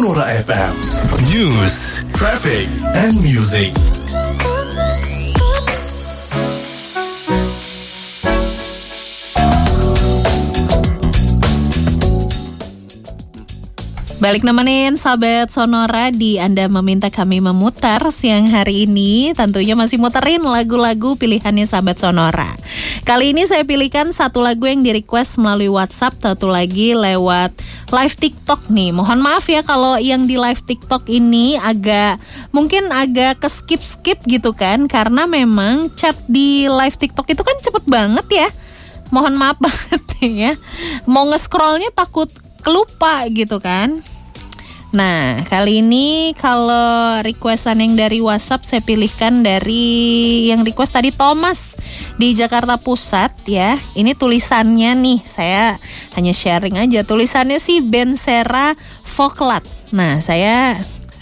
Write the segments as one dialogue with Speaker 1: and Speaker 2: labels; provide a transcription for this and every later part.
Speaker 1: Sonora FM. News, traffic, and music.
Speaker 2: Balik nemenin sahabat Sonora di Anda Meminta Kami Memutar siang hari ini. Tentunya masih muterin lagu-lagu pilihannya sahabat Sonora. Kali ini saya pilihkan satu lagu yang di request melalui WhatsApp, satu lagi lewat live TikTok nih. Mohon maaf ya kalau yang di live TikTok ini mungkin agak ke-skip gitu kan. Karena memang chat di live TikTok itu kan cepet banget ya. Mohon maaf banget ya. Mau nge-scrollnya takut kelupa gitu kan. Nah, kali ini kalau requestan yang dari WhatsApp saya pilihkan dari yang request tadi Thomas di Jakarta Pusat ya. Ini tulisannya nih, saya hanya sharing aja. Tulisannya sih Bensera Voklat. Nah, saya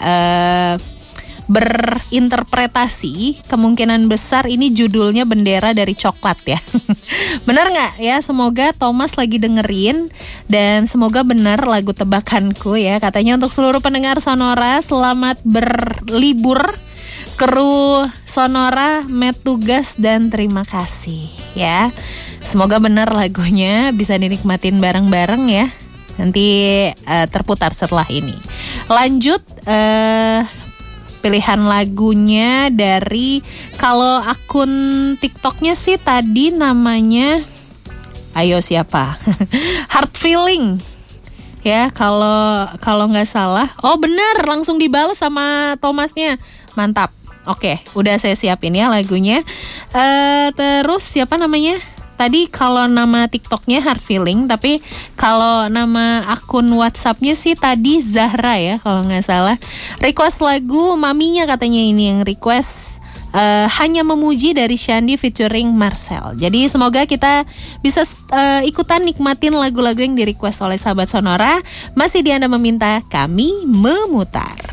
Speaker 2: berinterpretasi kemungkinan besar ini judulnya Bendera dari Coklat ya. Benar nggak ya? Semoga Thomas lagi dengerin dan semoga benar lagu tebakanku ya. Katanya untuk seluruh pendengar Sonora selamat berlibur, kru Sonora met tugas dan terima kasih ya. Semoga benar lagunya bisa dinikmatin bareng-bareng ya. Nanti terputar setelah ini. Lanjut pilihan lagunya dari, kalau akun TikToknya sih tadi namanya, ayo siapa? Heart Feeling ya, kalau nggak salah. Oh benar, langsung dibalas sama Thomasnya, mantap. Oke, udah saya siapin ya lagunya. Terus siapa namanya? Tadi kalau nama TikToknya Heart Feeling, tapi kalau nama akun WhatsAppnya sih tadi Zahra ya kalau nggak salah. Request lagu maminya katanya ini yang request Hanya Memuji dari Shandy featuring Marcel. Jadi semoga kita bisa ikutan nikmatin lagu-lagu yang di request oleh sahabat Sonora. Masih di Anda Meminta Kami Memutar.